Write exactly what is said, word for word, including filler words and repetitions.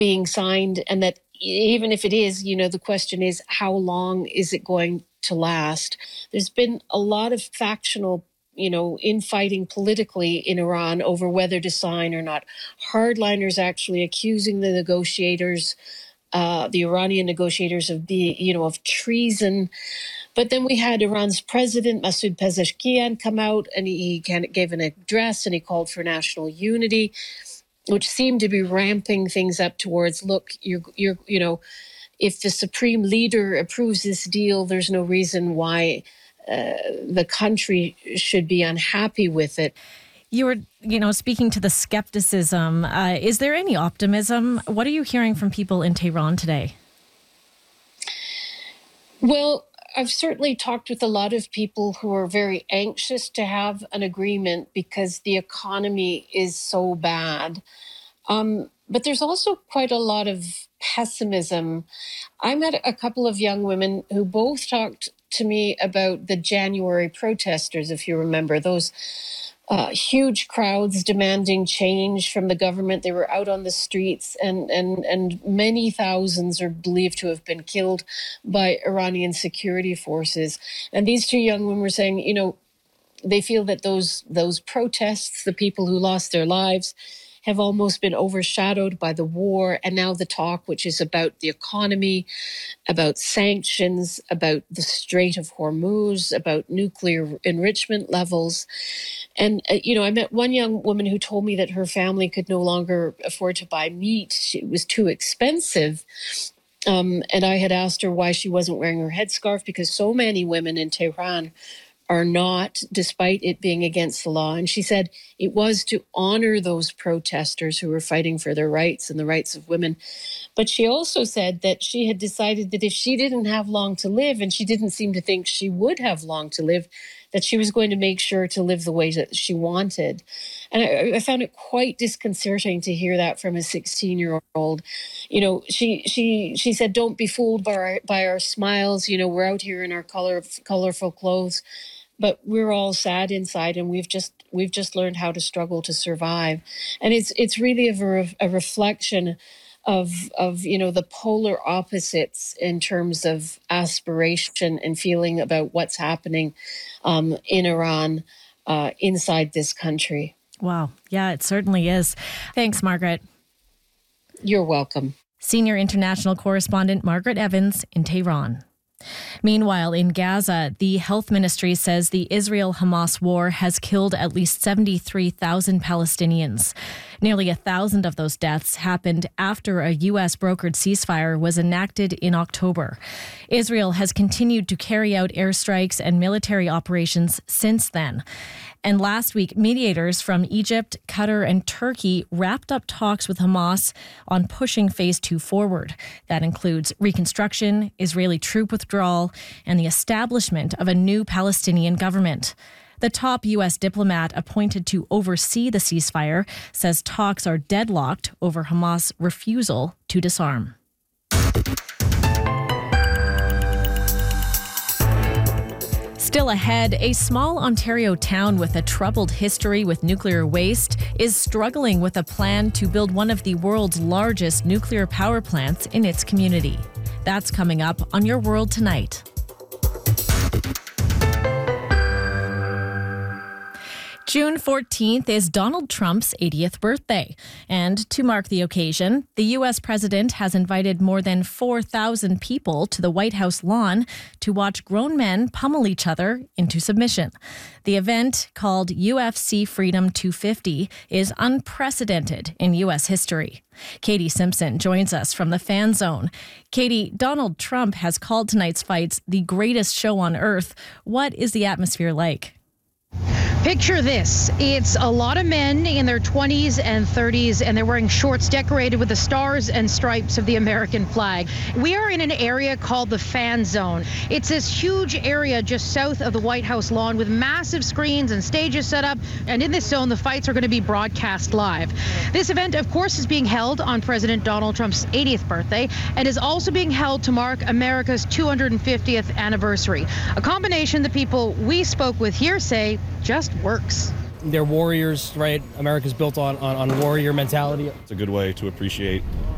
being signed, and that even if it is, you know, the question is, how long is it going to last? There's been a lot of factional, you know, infighting politically in Iran over whether to sign or not. Hardliners actually accusing the negotiators, uh, the Iranian negotiators, of the, you know, of treason. But then we had Iran's president, Masoud Pezeshkian, come out, and he kind of gave an address, and he called for national unity, which seemed to be ramping things up towards, look, you're, you're, you know, if the supreme leader approves this deal, there's no reason why uh, the country should be unhappy with it. You were, you know, speaking to the skepticism. Uh, is there any optimism? What are you hearing from people in Tehran today? Well, I've certainly talked with a lot of people who are very anxious to have an agreement because the economy is so bad. Um, but there's also quite a lot of pessimism. I met a couple of young women who both talked to me about the January protesters, if you remember, those uh, huge crowds demanding change from the government. They were out on the streets, and, and, and many thousands are believed to have been killed by Iranian security forces. And these two young women were saying, you know, they feel that those those protests, the people who lost their lives, have almost been overshadowed by the war. And now the talk, which is about the economy, about sanctions, about the Strait of Hormuz, about nuclear enrichment levels. And, uh, you know, I met one young woman who told me that her family could no longer afford to buy meat. It was too expensive. Um, and I had asked her why she wasn't wearing her headscarf, because so many women in Tehran are not, despite it being against the law. And she said it was to honor those protesters who were fighting for their rights and the rights of women. But she also said that she had decided that if she didn't have long to live, and she didn't seem to think she would have long to live, that she was going to make sure to live the way that she wanted. And I, I found it quite disconcerting to hear that from a sixteen-year-old. You know, she she she said, don't be fooled by our, by our smiles. You know, we're out here in our color, colorful clothes, but we're all sad inside, and we've just we've just learned how to struggle to survive. And it's it's really a, re- a reflection of of you know the polar opposites in terms of aspiration and feeling about what's happening um, in Iran, uh, inside this country. Wow, yeah, it certainly is. Thanks, Margaret. You're welcome. Senior international correspondent Margaret Evans in Tehran. Meanwhile, in Gaza, the health ministry says the Israel-Hamas war has killed at least seventy-three thousand Palestinians. Nearly a thousand of those deaths happened after a U S brokered ceasefire was enacted in October. Israel has continued to carry out airstrikes and military operations since then. And last week, mediators from Egypt, Qatar, and Turkey wrapped up talks with Hamas on pushing phase two forward. That includes reconstruction, Israeli troop withdrawal, and the establishment of a new Palestinian government. The top U S diplomat appointed to oversee the ceasefire says talks are deadlocked over Hamas' refusal to disarm. Still ahead, a small Ontario town with a troubled history with nuclear waste is struggling with a plan to build one of the world's largest nuclear power plants in its community. That's coming up on Your World Tonight. June fourteenth is Donald Trump's eightieth birthday. And to mark the occasion, the U S president has invited more than four thousand people to the White House lawn to watch grown men pummel each other into submission. The event, called U F C Freedom two fifty, is unprecedented in U S history. Katie Simpson joins us from the Fan Zone. Katie, Donald Trump has called tonight's fights the greatest show on earth. What is the atmosphere like? Picture this. It's a lot of men in their twenties and thirties, and they're wearing shorts decorated with the stars and stripes of the American flag. We are in an area called the Fan Zone. It's this huge area just south of the White House lawn with massive screens and stages set up. And in this zone, the fights are going to be broadcast live. This event, of course, is being held on President Donald Trump's eightieth birthday and is also being held to mark America's two hundred fiftieth anniversary. A combination the people we spoke with here say just works. They're warriors, right? America's built on, on, on warrior mentality. It's a good way to appreciate